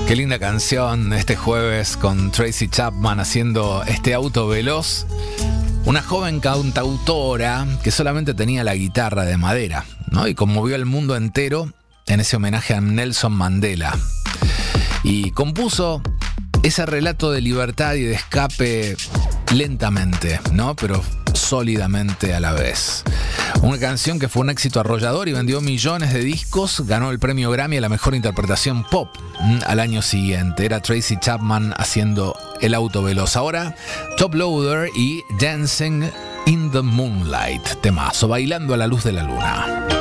Qué linda canción este jueves con Tracy Chapman haciendo este auto veloz. Una joven cantautora que solamente tenía la guitarra de madera, ¿no? Y conmovió al mundo entero en ese homenaje a Nelson Mandela. Y compuso ese relato de libertad y de escape lentamente, ¿no? Pero sólidamente a la vez. Una canción que fue un éxito arrollador y vendió millones de discos, ganó el premio Grammy a la mejor interpretación pop al año siguiente. Era Tracy Chapman haciendo El auto veloz. Ahora, Top Loader y Dancing in the Moonlight, temazo, bailando a la luz de la luna.